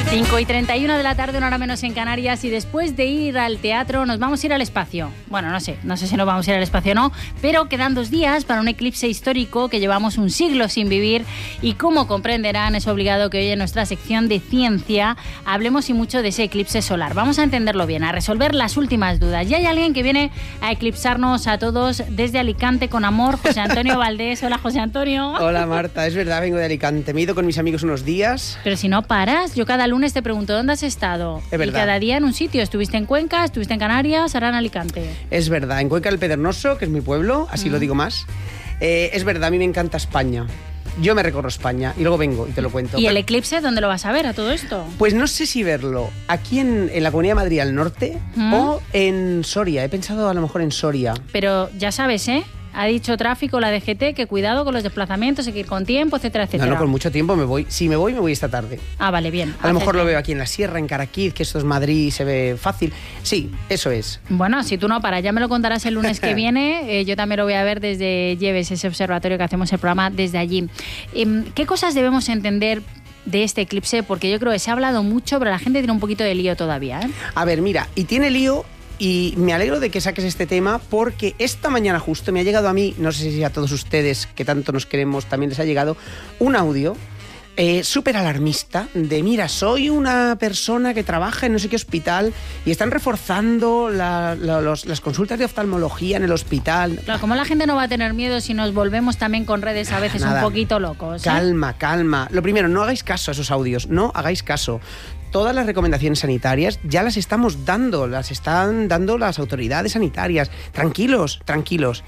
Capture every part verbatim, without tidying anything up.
cinco y treinta y una de la tarde, una hora menos en Canarias, y después de ir al teatro nos vamos a ir al espacio. Bueno, no sé, no sé si nos vamos a ir al espacio o no, pero quedan dos días para un eclipse histórico que llevamos un siglo sin vivir y, como comprenderán, es obligado que hoy en nuestra sección de ciencia hablemos y mucho de ese eclipse solar. Vamos a entenderlo bien, a resolver las últimas dudas. Y hay alguien que viene a eclipsarnos a todos desde Alicante con amor, José Antonio Valdés. Hola, José Antonio. Hola, Marta, es verdad, vengo de Alicante. Me he ido con mis amigos unos días. Pero si no paras, yo cada lunes te pregunto dónde has estado. Es verdad. Y cada día en un sitio. Estuviste en Cuenca, estuviste en Canarias, ahora en Alicante. Es verdad, en Cuenca del Pedregoso, que es mi pueblo, así mm. lo digo más. Eh, es verdad, a mí me encanta España. Yo me recorro España y luego vengo y te lo cuento. ¿Y Pero, el eclipse dónde lo vas a ver a todo esto? Pues no sé si verlo aquí en, en la Comunidad de Madrid al norte mm. o en Soria. He pensado a lo mejor en Soria. Pero ya sabes, ¿eh? Ha dicho tráfico la D G T que cuidado con los desplazamientos, hay que ir con tiempo, etcétera, etcétera. No, no, con mucho tiempo me voy. Si me voy, me voy esta tarde. Ah, vale, bien. A lo mejor lo veo aquí en la Sierra, en Caraquiz, que esto es Madrid y se ve fácil. Sí, eso es. Bueno, si tú no paras, ya me lo contarás el lunes que viene. Eh, yo también lo voy a ver desde Lleves, ese observatorio que hacemos el programa desde allí. Eh, ¿Qué cosas debemos entender de este eclipse? Porque yo creo que se ha hablado mucho, pero la gente tiene un poquito de lío todavía, ¿eh? A ver, mira, y tiene lío. Y me alegro de que saques este tema porque esta mañana justo me ha llegado a mí, no sé si a todos ustedes que tanto nos queremos también les ha llegado, un audio eh, súper alarmista de mira, soy una persona que trabaja en no sé qué hospital y están reforzando la, la, los, las consultas de oftalmología en el hospital. Claro, como la gente no va a tener miedo si nos volvemos también con redes a veces Nada. un poquito locos, ¿eh? Calma, calma. Lo primero, no hagáis caso a esos audios, no hagáis caso. Todas las recomendaciones sanitarias ya las estamos dando, las están dando las autoridades sanitarias. Tranquilos, tranquilos.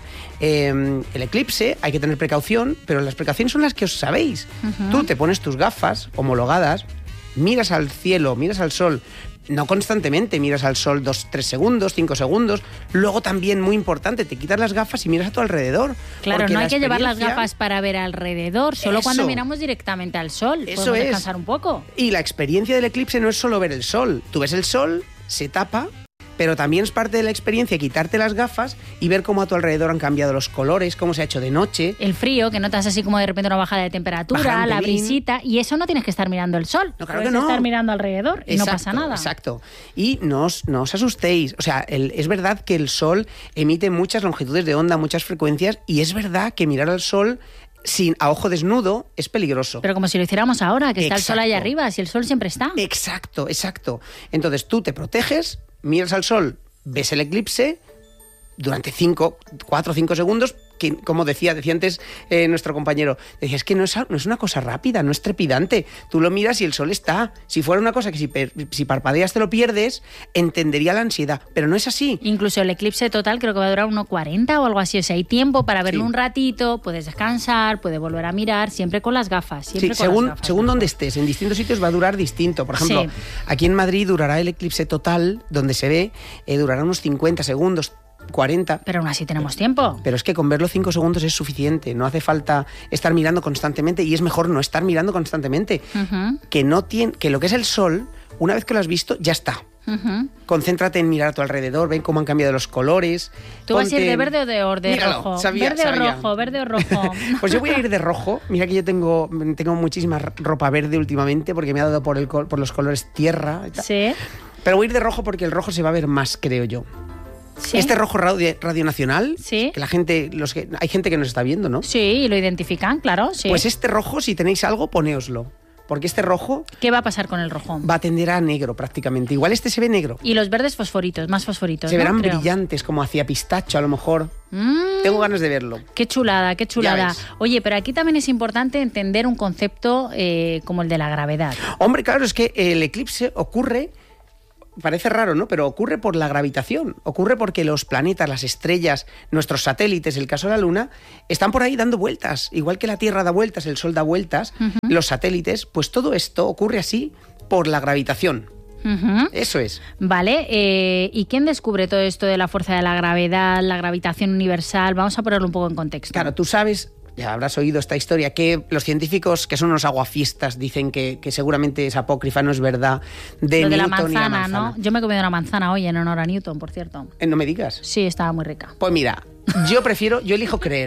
Eh, el eclipse, hay que tener precaución, pero las precauciones son las que os sabéis. Uh-huh. Tú te pones tus gafas homologadas, miras al cielo, miras al sol, no constantemente, miras al sol dos, tres segundos, cinco segundos. Luego también, muy importante, te quitas las gafas y miras a tu alrededor. Claro, no hay que llevar las gafas para ver alrededor, solo eso, cuando miramos directamente al sol. Eso podemos es. descansar un poco. Y la experiencia del eclipse no es solo ver el sol. Tú ves el sol, se tapa, pero también es parte de la experiencia quitarte las gafas y ver cómo a tu alrededor han cambiado los colores, cómo se ha hecho de noche. El frío, que notas así como de repente una bajada de temperatura, Bajar la pelín. brisita, y eso no tienes que estar mirando el sol. No, claro Puedes que no. estar mirando alrededor y exacto, no pasa nada. Exacto. Y no os, no os asustéis. O sea, el, es verdad que el sol emite muchas longitudes de onda, muchas frecuencias, y es verdad que mirar al sol sin a ojo desnudo es peligroso. Pero como si lo hiciéramos ahora, que está exacto. el sol allá arriba, si el sol siempre está. Exacto, exacto. Entonces tú te proteges, miras al sol, ves el eclipse durante cinco, cuatro o cinco segundos, que como decía, decía antes eh, nuestro compañero, decía, es que no es, no es una cosa rápida, no es trepidante. Tú lo miras y el sol está. Si fuera una cosa que si, per, si parpadeas te lo pierdes, entendería la ansiedad, pero no es así. Incluso el eclipse total creo que va a durar uno cuarenta o algo así, o sea, hay tiempo para verlo sí. un ratito, puedes descansar, puedes volver a mirar, siempre con las gafas. Siempre sí, con según, las gafas, según donde estés, en distintos sitios va a durar distinto. Por ejemplo, sí. aquí en Madrid durará el eclipse total, donde se ve, eh, durará unos cincuenta segundos, cuarenta. Pero aún así tenemos tiempo. Pero es que con verlo cinco segundos es suficiente. No hace falta estar mirando constantemente y es mejor no estar mirando constantemente. Uh-huh. Que, no tiene, que lo que es el sol, una vez que lo has visto, ya está. Uh-huh. Concéntrate en mirar a tu alrededor, ven cómo han cambiado los colores. ¿Tú Ponte... vas a ir de verde o de, or, de Míralo, rojo? Sabía, verde sabía. o rojo, verde o rojo. Pues yo voy a ir de rojo. Mira que yo tengo, tengo muchísima ropa verde últimamente porque me ha dado por, el, por los colores tierra. Y tal. Sí. Pero voy a ir de rojo porque el rojo se va a ver más, creo yo. ¿Sí? Este rojo radio, radio nacional, ¿sí? que la gente, los que, hay gente que nos está viendo, ¿no? Sí, y lo identifican, claro, sí. Pues este rojo, si tenéis algo, ponéoslo. Porque este rojo... ¿Qué va a pasar con el rojo? Va a tender a negro prácticamente. Igual este se ve negro. Y los verdes fosforitos, más fosforitos, Se ¿no? verán Creo. brillantes, como hacia pistacho a lo mejor. Mm. Tengo ganas de verlo. Qué chulada, qué chulada. Oye, pero aquí también es importante entender un concepto eh, como el de la gravedad. Hombre, claro, es que el eclipse ocurre... Parece raro, ¿no? Pero ocurre por la gravitación. Ocurre porque los planetas, las estrellas, nuestros satélites, el caso de la Luna, están por ahí dando vueltas. Igual que la Tierra da vueltas, el Sol da vueltas, uh-huh. los satélites, pues todo esto ocurre así por la gravitación. Uh-huh. Eso es. Vale, eh, ¿y quién descubre todo esto de la fuerza de la gravedad, la gravitación universal? Vamos a ponerlo un poco en contexto. Claro, tú sabes... Ya habrás oído esta historia, que los científicos, que son unos aguafiestas, dicen que, que seguramente es apócrifa, no es verdad, de Lo de Newton la manzana, y la manzana, ¿no? Yo me he comido una manzana hoy en honor a Newton, por cierto. Eh, no me digas. Sí, estaba muy rica. Pues mira, yo prefiero, yo elijo creer.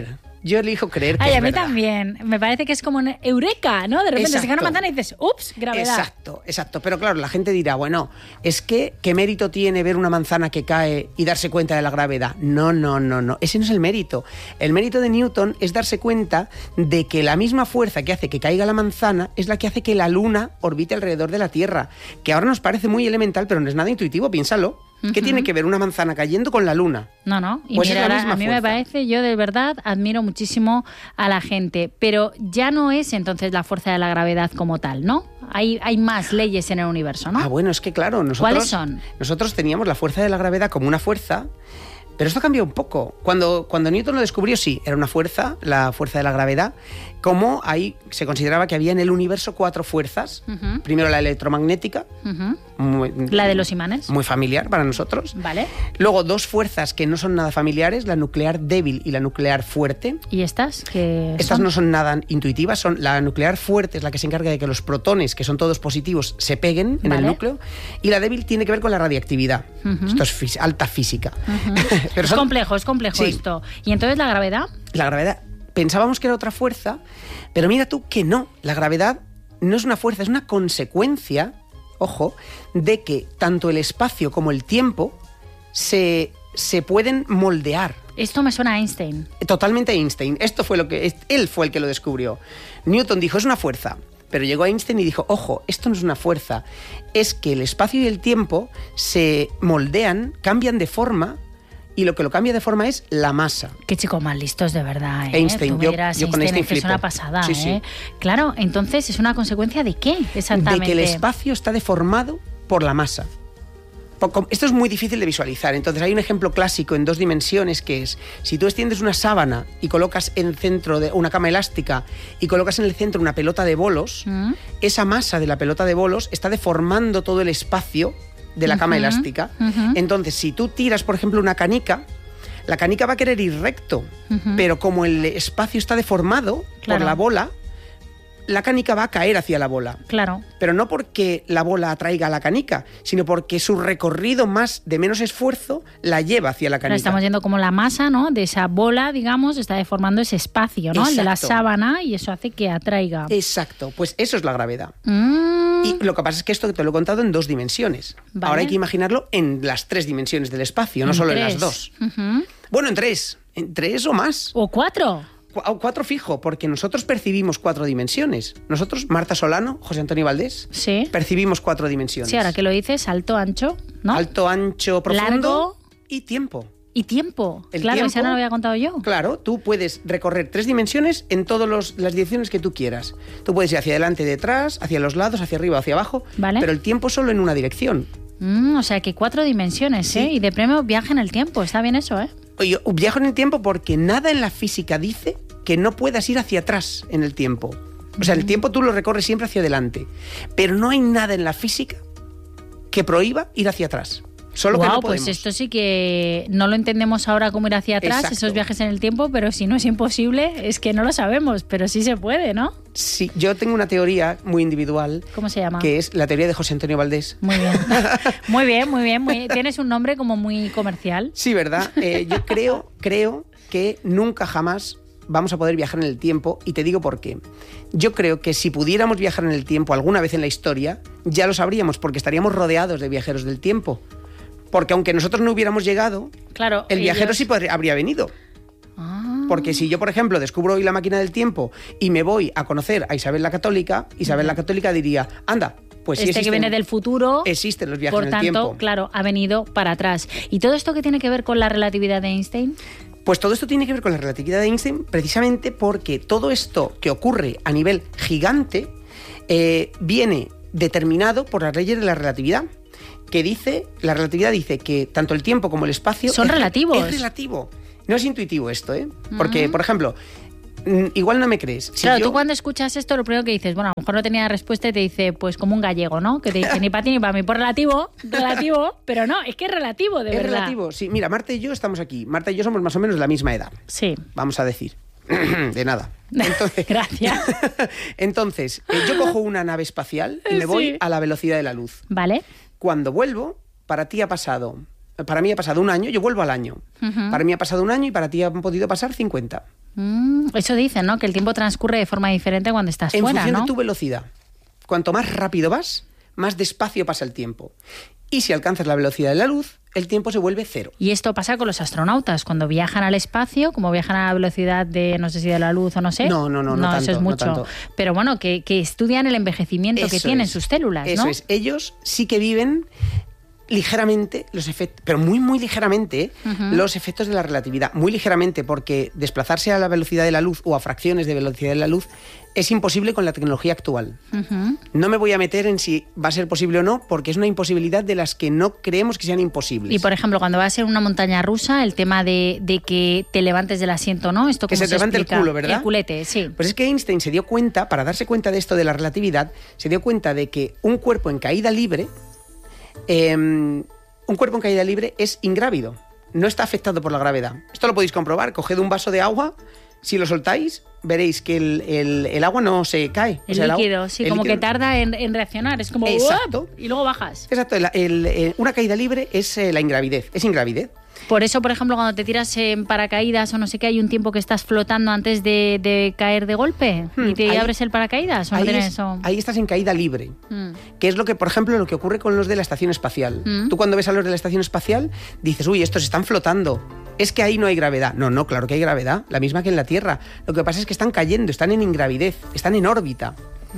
yo elijo creer que Ay, es a mí verdad. también. Me parece que es como un eureka, ¿no? De repente se cae una Exacto. manzana y dices, ups, gravedad. Exacto, exacto. Pero claro, la gente dirá, bueno, es que ¿qué mérito tiene ver una manzana que cae y darse cuenta de la gravedad? No, no, no, no. Ese no es el mérito. El mérito de Newton es darse cuenta de que la misma fuerza que hace que caiga la manzana es la que hace que la Luna orbite alrededor de la Tierra. Que ahora nos parece muy elemental, pero no es nada intuitivo, piénsalo. ¿Qué Ujú. tiene que ver una manzana cayendo con la Luna? No, no. Y Pues es mira, la ahora, misma a mí me fuerza. parece, yo de verdad admiro muchísimo a la gente, pero ya no es entonces la fuerza de la gravedad como tal, ¿no? Hay, hay más leyes en el universo, ¿no? Ah, bueno, es que claro, nosotros, ¿Cuáles son? nosotros teníamos la fuerza de la gravedad como una fuerza, pero esto cambió un poco. Cuando, cuando Newton lo descubrió, sí, era una fuerza, la fuerza de la gravedad, como ahí se consideraba que había en el universo cuatro fuerzas. Ujú. Primero la electromagnética, Ujú. muy, La de los imanes. muy familiar para nosotros. Vale. Luego dos fuerzas que no son nada familiares, la nuclear débil y la nuclear fuerte. ¿Y estas? Que Estas no son nada intuitivas, son la nuclear fuerte es la que se encarga de que los protones, que son todos positivos, se peguen en Vale. el núcleo, y la débil tiene que ver con la radiactividad. Ujú. Esto es fis- alta física. Pero Es son- complejo, es complejo Sí. esto. ¿Y entonces la gravedad? La gravedad, pensábamos que era otra fuerza, pero mira tú que no, la gravedad no es una fuerza, es una consecuencia, ojo, de que tanto el espacio como el tiempo se, se pueden moldear. Esto me suena a Einstein. Totalmente Einstein. Esto fue lo que él fue el que lo descubrió. Newton dijo, es una fuerza. Pero llegó Einstein y dijo, ojo, esto no es una fuerza. Es que el espacio y el tiempo se moldean, cambian de forma, y lo que lo cambia de forma es la masa. Qué chicos más listos, de verdad, ¿eh? Einstein, Tú me yo- dirás, yo con Einstein, Einstein es que es flipo. una pasada, Sí, ¿eh? sí. Claro, entonces, ¿es una consecuencia de qué exactamente? De que el espacio está deformado por la masa. Po- com- Esto es muy difícil de visualizar. Entonces hay un ejemplo clásico en dos dimensiones que es, si tú extiendes una sábana y colocas en el centro de una cama elástica y colocas en el centro una pelota de bolos, ¿Mm? esa masa de la pelota de bolos está deformando todo el espacio de la cama Ujú, elástica. ujú. Entonces, si tú tiras, por ejemplo, una canica, la canica va a querer ir recto, Ujú. pero como el espacio está deformado Claro. por la bola, la canica va a caer hacia la bola. Claro. Pero no porque la bola atraiga a la canica, sino porque su recorrido más de menos esfuerzo la lleva hacia la Claro, canica. estamos yendo como la masa, ¿no? De esa bola, digamos, está deformando ese espacio, ¿no? El de la Exacto. sábana, y eso hace que atraiga. Exacto, pues eso es la gravedad. Mm. Y lo que pasa es que esto te lo he contado en dos dimensiones. Vale. Ahora hay que imaginarlo en las tres dimensiones del espacio, no En solo en tres. las dos. Ujú. Bueno, en tres. En tres o más. O cuatro. Cu- o cuatro fijo, porque nosotros percibimos cuatro dimensiones. Nosotros, Marta Solano, José Antonio Valdés, Sí. percibimos cuatro dimensiones. Sí, ahora que lo dices, alto, ancho, ¿no? Alto, ancho, profundo Largo. y tiempo. Y tiempo. El claro, tiempo- esa no lo había contado yo. Claro, tú puedes recorrer tres dimensiones en todas las direcciones que tú quieras. Tú puedes ir hacia adelante, detrás, hacia los lados, hacia arriba, hacia abajo, Vale. pero el tiempo solo en una dirección. Mm, o sea que cuatro dimensiones, Sí. ¿eh? Y de premio viaje en el tiempo. Está bien eso, ¿eh? Yo viajo en el tiempo porque nada en la física dice que no puedas ir hacia atrás en el tiempo. O sea, el tiempo tú lo recorres siempre hacia adelante, pero no hay nada en la física que prohíba ir hacia atrás. Solo que Guau, no pues podemos. esto sí que no lo entendemos ahora cómo ir hacia atrás, Exacto. esos viajes en el tiempo, pero si no es imposible, es que no lo sabemos, pero sí se puede, ¿no? Sí, yo tengo una teoría muy individual ¿Cómo se llama? que es la teoría de José Antonio Valdés. Muy bien. Muy bien, muy bien. muy- Tienes un nombre como muy comercial. Sí, ¿verdad? Eh, yo creo, creo que nunca jamás vamos a poder viajar en el tiempo, y te digo por qué. Yo creo que si pudiéramos viajar en el tiempo alguna vez en la historia, ya lo sabríamos, porque estaríamos rodeados de viajeros del tiempo. Porque aunque nosotros no hubiéramos llegado, Claro. el viajero ellos- sí podría- habría venido. Ah. Porque si yo, por ejemplo, descubro hoy la máquina del tiempo y me voy a conocer a Isabel la Católica, Isabel la Católica diría, anda, pues sí este que existen- viene del futuro, existen los viajes por en el tanto, tiempo. claro, ha venido para atrás. ¿Y todo esto qué tiene que ver con la relatividad de Einstein? Pues todo esto tiene que ver con la relatividad de Einstein precisamente porque todo esto que ocurre a nivel gigante eh, viene determinado por las leyes de la relatividad, que dice, la relatividad dice que tanto el tiempo como el espacio Son es, relativos. Es relativo. No es intuitivo esto, ¿eh? Porque, Mm. por ejemplo, mm, igual no me crees. Si claro, yo- tú cuando escuchas esto, lo primero que dices, bueno, a lo mejor no tenía respuesta y te dice, pues como un gallego, ¿no? Que te dice ni para ti ni para mí, por relativo, relativo, pero no, es que es relativo, de es verdad. relativo, sí. Mira, Marta y yo estamos aquí. Marta y yo somos más o menos de la misma edad, Sí. vamos a decir. De nada. Entonces, Gracias. Entonces, eh, yo cojo una nave espacial y me Sí. voy a la velocidad de la luz. Vale. Cuando vuelvo, para ti ha pasado, para mí ha pasado un año, yo vuelvo al año. Ujú. Para mí ha pasado un año y para ti han podido pasar cincuenta. Mm, eso dicen, ¿no? Que el tiempo transcurre de forma diferente cuando estás en fuera, función ¿no? de tu velocidad. Cuanto más rápido vas, más despacio pasa el tiempo. Y si alcanzas la velocidad de la luz, el tiempo se vuelve cero. Y esto pasa con los astronautas, cuando viajan al espacio, como viajan a la velocidad de, no sé si de la luz o no sé. No, no, no, no, no tanto, eso es mucho. no tanto. Pero bueno, que, que estudian el envejecimiento Eso que tienen es, sus células, Eso ¿no? es. Ellos sí que viven ligeramente los efectos, pero muy, muy ligeramente, uh-huh. los efectos de la relatividad. Muy ligeramente, porque desplazarse a la velocidad de la luz o a fracciones de velocidad de la luz es imposible con la tecnología actual. Uh-huh. No me voy a meter en si va a ser posible o no, porque es una imposibilidad de las que no creemos que sean imposibles. Y, por ejemplo, cuando vas en una montaña rusa, el tema de, de que te levantes del asiento, ¿no? Esto que se, se te levante explica? el culo, ¿verdad? El culete, sí. Pues es que Einstein se dio cuenta, para darse cuenta de esto de la relatividad, se dio cuenta de que un cuerpo en caída libre... Eh, un cuerpo en caída libre es ingrávido, no está afectado por la gravedad. Esto lo podéis comprobar. Coged un vaso de agua, si lo soltáis, veréis que el, el, el agua no se cae. El o sea, líquido, el agua, sí, el como líquido. que tarda en, en reaccionar. Es como... Exacto. Y luego bajas. Exacto. El, el, el, una caída libre es eh, la ingravidez. Es ingravidez. Por eso, por ejemplo, cuando te tiras en paracaídas o no sé qué, hay un tiempo que estás flotando antes de, de caer de golpe hmm, y te ahí, abres el paracaídas. ¿O no ahí, es, eso? ahí estás en caída libre, hmm. que es lo que, por ejemplo, lo que ocurre con los de la estación espacial. Hmm. Tú cuando ves a los de la estación espacial dices, uy, estos están flotando. Es que ahí no hay gravedad. No, no, claro que hay gravedad, la misma que en la Tierra. Lo que pasa es que están cayendo, están en ingravidez, están en órbita.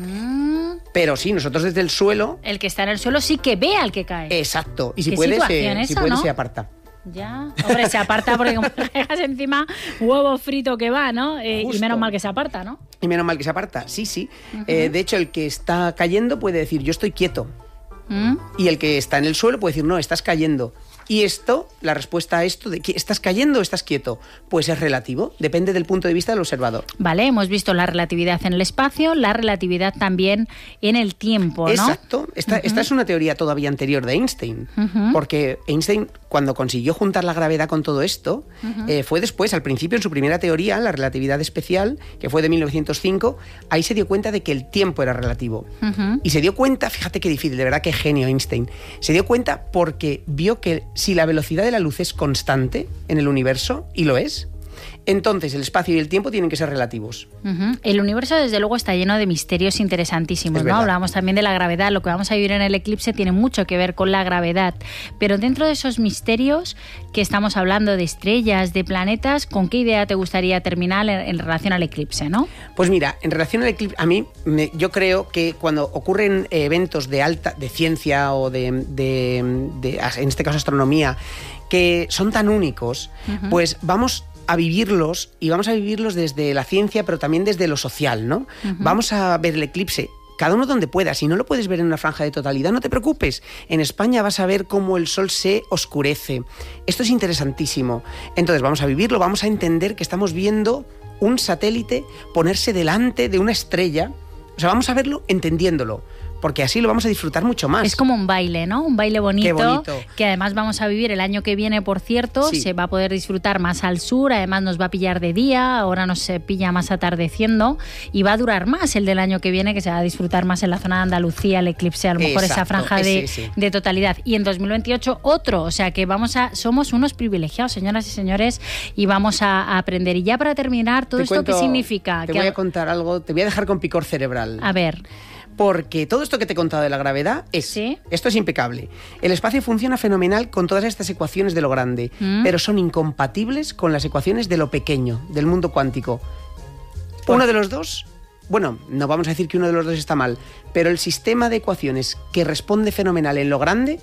Hmm. Pero sí, nosotros desde el suelo... El que está en el suelo sí que ve al que cae. Exacto. Y si ¿Qué puede, se, esa, si puede ¿no? se aparta. Ya, hombre, se aparta porque como dejas encima huevo frito que va, ¿no? Eh, y menos mal que se aparta, ¿no? Y menos mal que se aparta, sí, sí. Uh-huh. Eh, de hecho, el que está cayendo puede decir, yo estoy quieto. ¿Mm? Y el que está en el suelo puede decir, no, estás cayendo. Y esto, la respuesta a esto de que estás cayendo o estás quieto, pues es relativo, depende del punto de vista del observador. Vale, hemos visto la relatividad en el espacio, la relatividad también en el tiempo, ¿no? Exacto, esta, uh-huh. esta es una teoría todavía anterior de Einstein, uh-huh. porque Einstein, cuando consiguió juntar la gravedad con todo esto, uh-huh. eh, fue después, al principio, en su primera teoría, la relatividad especial, que fue de mil novecientos cinco, ahí se dio cuenta de que el tiempo era relativo. Uh-huh. Y se dio cuenta, fíjate qué difícil, de verdad qué genio Einstein, se dio cuenta porque vio que si la velocidad de la luz es constante en el universo, y lo es, entonces el espacio y el tiempo tienen que ser relativos. Uh-huh. El universo, desde luego, está lleno de misterios interesantísimos, ¿no? Hablábamos también de la gravedad. Lo que vamos a vivir en el eclipse tiene mucho que ver con la gravedad. Pero dentro de esos misterios que estamos hablando de estrellas, de planetas, ¿con qué idea te gustaría terminar en, en relación al eclipse, no? Pues mira, en relación al eclipse, a mí, me, yo creo que cuando ocurren eventos de alta, de ciencia o de, de, de en este caso astronomía, que son tan únicos, uh-huh. pues vamos a vivirlos, y vamos a vivirlos desde la ciencia, pero también desde lo social, ¿no? Uh-huh. Vamos a ver el eclipse, cada uno donde pueda. Si no lo puedes ver en una franja de totalidad, no te preocupes. En España vas a ver cómo el sol se oscurece. Esto es interesantísimo. Entonces vamos a vivirlo, vamos a entender que estamos viendo un satélite ponerse delante de una estrella. O sea, vamos a verlo entendiéndolo, porque así lo vamos a disfrutar mucho más. Es como un baile, ¿no? Un baile bonito, Qué bonito. Que además vamos a vivir el año que viene, por cierto. Sí. Se va a poder disfrutar más al sur, además nos va a pillar de día, ahora nos pilla más atardeciendo, y va a durar más el del año que viene, que se va a disfrutar más en la zona de Andalucía, el eclipse, a lo mejor Exacto, esa franja de, ese, sí. de totalidad. Y en dos mil veintiocho otro, o sea que vamos a somos unos privilegiados, señoras y señores, y vamos a, a aprender. Y ya para terminar, ¿todo te esto cuento, qué significa? Te que voy a contar algo, te voy a dejar con picor cerebral. A ver... Porque todo esto que te he contado de la gravedad es, ¿Sí? esto es impecable. El espacio funciona fenomenal con todas estas ecuaciones de lo grande, ¿Mm? pero son incompatibles con las ecuaciones de lo pequeño, del mundo cuántico. ¿Por? Uno de los dos, bueno, no vamos a decir que uno de los dos está mal, pero el sistema de ecuaciones que responde fenomenal en lo grande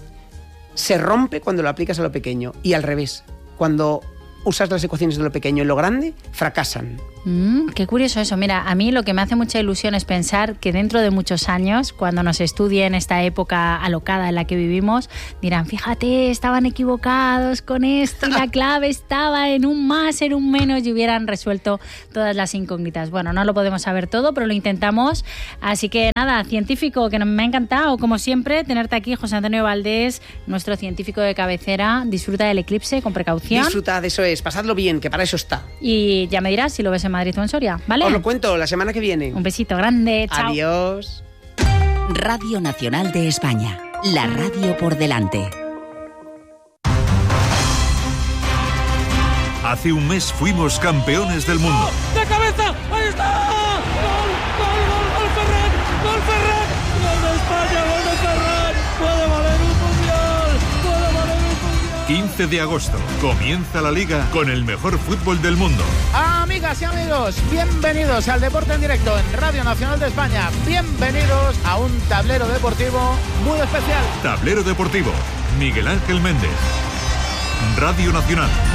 se rompe cuando lo aplicas a lo pequeño, y al revés, cuando usas las ecuaciones de lo pequeño en lo grande, fracasan. Mm, qué curioso eso. Mira, a mí lo que me hace mucha ilusión es pensar que dentro de muchos años, cuando nos estudien esta época alocada en la que vivimos, dirán, fíjate, estaban equivocados con esto y la clave estaba en un más, en un menos, y hubieran resuelto todas las incógnitas. Bueno, no lo podemos saber todo, pero lo intentamos. Así que nada, científico, que me ha encantado, como siempre, tenerte aquí, José Antonio Valdés, nuestro científico de cabecera. Disfruta del eclipse con precaución. Disfrutad, eso es, pasadlo bien, que para eso está. Y ya me dirás si lo ves en Madrid o en Soria, ¿vale? Os lo cuento la semana que viene. Un besito grande, chao. Adiós. Radio Nacional de España, la radio por delante. Hace un mes fuimos campeones del mundo. ¡De cabeza! ¡Ahí está! ¡Gol, gol, gol, gol Ferran! ¡Gol Ferran! ¡Gol de España, gol de Ferran! ¡Puede valer un mundial! ¡Puede valer un mundial! quince de agosto. Comienza la Liga con el mejor fútbol del mundo. Amigas y amigos, bienvenidos al Deporte en Directo en Radio Nacional de España. Bienvenidos a un tablero deportivo muy especial. Tablero deportivo. Miguel Ángel Méndez. Radio Nacional.